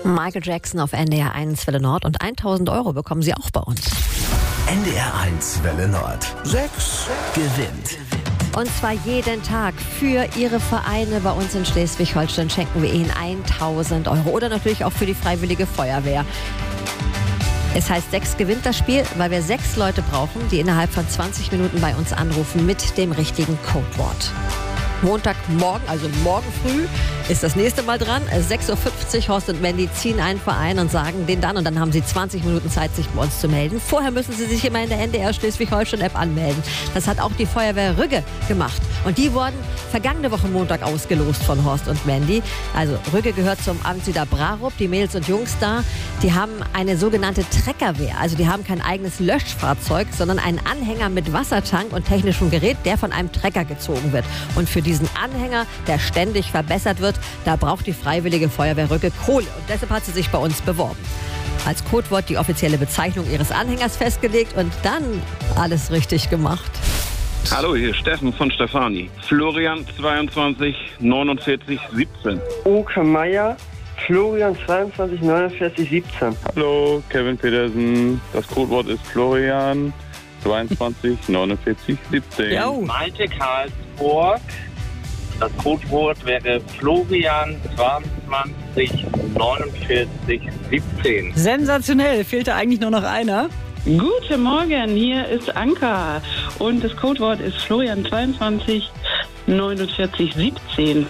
Michael Jackson auf NDR 1 Welle Nord und 1.000 € bekommen Sie auch bei uns. NDR 1 Welle Nord. 6 gewinnt. Und zwar jeden Tag für Ihre Vereine bei uns in Schleswig-Holstein schenken wir Ihnen 1.000 € oder natürlich auch für die Freiwillige Feuerwehr. Es heißt 6 gewinnt das Spiel, weil wir 6 Leute brauchen, die innerhalb von 20 Minuten bei uns anrufen mit dem richtigen Codewort. Montagmorgen, also morgen früh, ist das nächste Mal dran. 6.50 Uhr, Horst und Mandy ziehen einen Verein und sagen den dann. Und dann haben Sie 20 Minuten Zeit, sich bei uns zu melden. Vorher müssen Sie sich immer in der NDR Schleswig-Holstein-App anmelden. Das hat auch die Feuerwehr Rügge gemacht. Und die wurden vergangene Woche Montag ausgelost von Horst und Mandy. Also Rügge gehört zum Amtslieder Brarup. Die Mädels und Jungs da, die haben eine sogenannte Treckerwehr. Also die haben kein eigenes Löschfahrzeug, sondern einen Anhänger mit Wassertank und technischem Gerät, der von einem Trecker gezogen wird. Und für diesen Anhänger, der ständig verbessert wird, da braucht die Freiwillige Feuerwehr Rügge Kohle. Und deshalb hat sie sich bei uns beworben. Als Codewort die offizielle Bezeichnung ihres Anhängers festgelegt und dann alles richtig gemacht. Hallo, hier ist Steffen von Stefani. Florian 22 49 17. Oke Meier, Florian 22 49 17. Hallo, Kevin Petersen. Das Codewort ist Florian 22 49 17. Jo. Malte Karlsburg. Das Codewort wäre Florian 22 49 17. Sensationell, fehlte eigentlich nur noch einer. Guten Morgen, hier ist Anka und das Codewort ist Florian 22 49 17.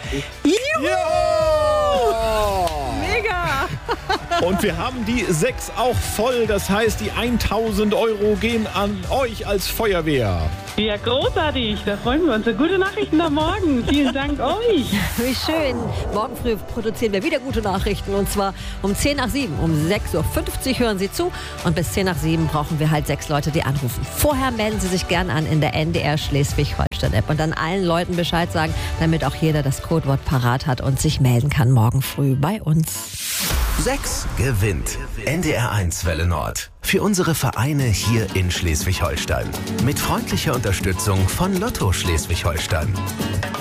Mega! Und wir haben die 6 auch voll. Das heißt, die 1.000 € gehen an euch als Feuerwehr. Ja, großartig, da freuen wir uns. Gute Nachrichten am Morgen. Vielen Dank euch. Wie schön. Morgen früh produzieren wir wieder gute Nachrichten. Und zwar um 10 nach 7. Um 6.50 Uhr hören Sie zu. Und bis 10 nach 7 brauchen wir halt 6 Leute, die anrufen. Vorher melden Sie sich gern an in der NDR Schleswig-Holstein-App. Und dann allen Leuten Bescheid sagen, damit auch jeder das Codewort parat hat und sich melden kann morgen früh bei uns. 6 gewinnt. NDR 1 Welle Nord. Für unsere Vereine hier in Schleswig-Holstein. Mit freundlicher Unterstützung von Lotto Schleswig-Holstein.